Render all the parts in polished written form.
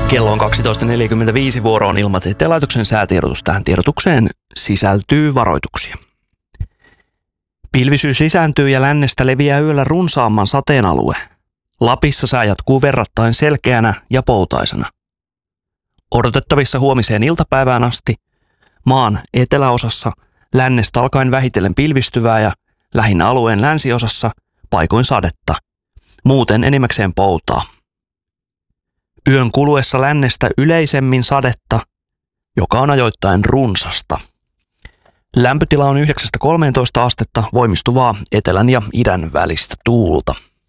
Kello on 12.45, vuoro on Ilmatieteen laitoksen säätiedotus. Tähän tiedotukseen sisältyy varoituksia. Pilvisyys lisääntyy ja lännestä leviää yöllä runsaamman sateen alue. Lapissa sää jatkuu verrattain selkeänä ja poutaisena. Odotettavissa huomiseen iltapäivään asti maan eteläosassa lännestä alkaen vähitellen pilvistyvää ja lähinnä alueen länsiosassa paikoin sadetta. Muuten enimmäkseen poutaa. Yön kuluessa lännestä yleisemmin sadetta, joka on ajoittain runsasta. Lämpötila on 9-13 astetta, voimistuvaa etelän ja idän välistä tuulta.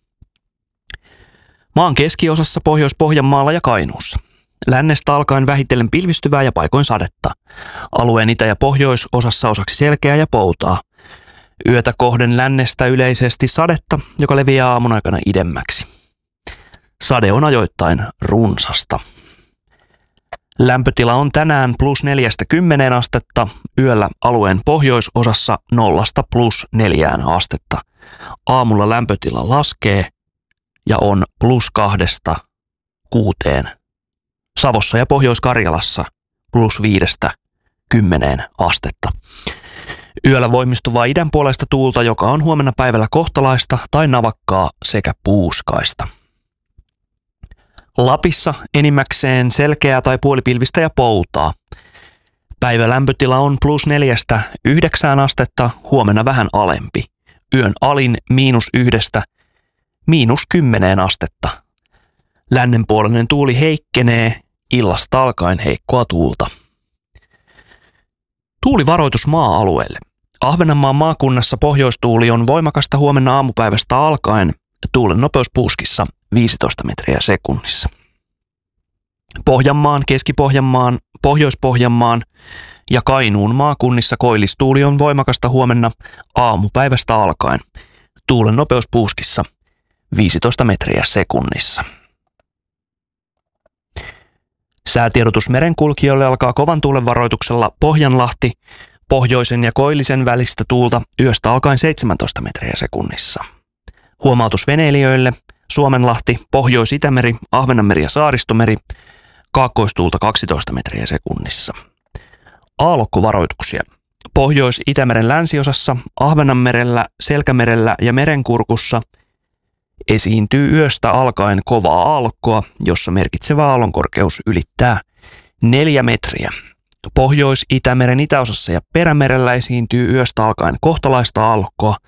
Maan keskiosassa Pohjois-Pohjanmaalla ja Kainuussa. Lännestä alkaen vähitellen pilvistyvää ja paikoin sadetta. Alueen itä- ja pohjoisosassa osaksi selkeää ja poutaa. Yötä kohden lännestä yleisesti sadetta, joka leviää aamun aikana idemmäksi. Sade on ajoittain runsasta. Lämpötila on tänään +4–10 astetta, yöllä alueen pohjoisosassa 0–+4 astetta. Aamulla lämpötila laskee ja on +2–6. Savossa ja Pohjois-Karjalassa +5–10 astetta. Yöllä voimistuvaa idänpuoleista tuulta, joka on huomenna päivällä kohtalaista tai navakkaa sekä puuskaista. Lapissa enimmäkseen selkeää tai puolipilvistä ja poutaa. Päivälämpötila on +4–9 astetta, huomenna vähän alempi. Yön alin -1––10 astetta. Lännenpuolinen tuuli heikkenee, illasta alkaen heikkoa tuulta. Tuulivaroitus maa-alueelle. Ahvenanmaan maakunnassa pohjoistuuli on voimakasta huomenna aamupäivästä alkaen. Tuulen nopeus puuskissa 15 metriä sekunnissa. Pohjanmaan, Keski-Pohjanmaan, Pohjois-Pohjanmaan ja Kainuun maakunnissa koillistuuli on voimakasta huomenna aamupäivästä alkaen. Tuulen nopeus puuskissa 15 metriä sekunnissa. Säätiedotus merenkulkijoille alkaa kovan tuulen varoituksella Pohjanlahti, pohjoisen ja koillisen välistä tuulta yöstä alkaen 17 metriä sekunnissa. Huomautus veneilijöille: Suomenlahti, Pohjois-Itämeri, Ahvenanmeri ja Saaristomeri, kaakkoistuulta 12 metriä sekunnissa. Aallokkovaroituksia. Pohjois-Itämeren länsiosassa, Ahvenanmerellä, Selkämerellä ja Merenkurkussa esiintyy yöstä alkaen kovaa aallokkoa, jossa merkitsevä aallonkorkeus ylittää 4 metriä. Pohjois-Itämeren itäosassa ja Perämerellä esiintyy yöstä alkaen kohtalaista aallokkoa,